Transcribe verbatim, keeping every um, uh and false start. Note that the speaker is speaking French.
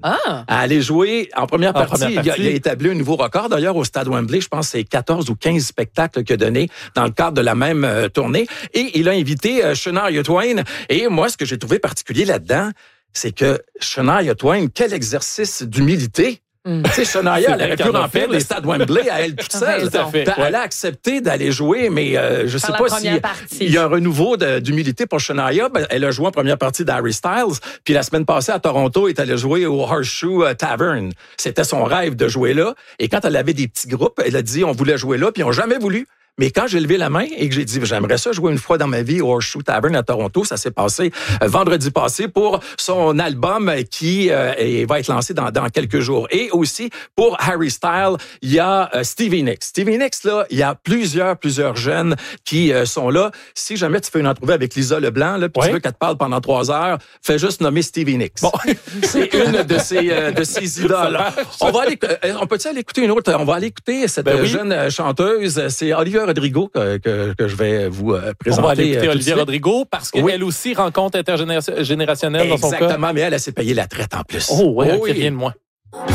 Ah. à aller jouer en première En partie. première Il, a, partie. il a établi un nouveau record, d'ailleurs, au Stade Wembley. Je pense que c'est quatorze ou quinze spectacles qu'il a donné dans le cadre de la même euh, tournée. Et il a invité euh, Shania Twain. Et moi, ce que j'ai trouvé particulier là-dedans, c'est que Shania Twain, quel exercice d'humilité. Mm. Tu sais, Shania, elle aurait pu remplir le Stade Wembley à elle toute seule. Tout à fait, Elle ouais. a accepté d'aller jouer, mais euh, je ne sais la pas première si partie. il y a un renouveau de, d'humilité pour Shania. Ben, elle a joué en première partie d'Harry Styles, puis la semaine passée à Toronto, elle est allée jouer au Horseshoe Tavern. C'était son rêve de jouer là. Et quand elle avait des petits groupes, elle a dit on voulait jouer là, puis ils n'ont jamais voulu. Mais quand j'ai levé la main et que j'ai dit j'aimerais ça jouer une fois dans ma vie au Horseshoe Tavern à Toronto, ça s'est passé euh, vendredi passé pour son album qui euh, est, va être lancé dans, dans quelques jours. Et aussi pour Harry Styles, il y a euh, Stevie Nicks. Stevie Nicks, là, il y a plusieurs, plusieurs jeunes qui euh, sont là. Si jamais tu fais une entrevue avec Lisa Leblanc, là, puis ouais. tu veux qu'elle te parle pendant trois heures, fais juste nommer Stevie Nicks. Bon. C'est une de ses, euh, de ses idoles. On va aller, euh, on peut-tu aller écouter une autre? On va aller écouter cette ben oui. jeune euh, chanteuse. C'est Olivia Rodrigo que, que, que je vais vous euh, présenter. On va aller écouter euh, Olivia Rodrigo parce qu'elle oui. aussi rencontre intergénérationnelle dans son cas. Exactement, mais elle, elle s'est payée la traite en plus. Oh, ouais, oh okay, oui, rien de moins.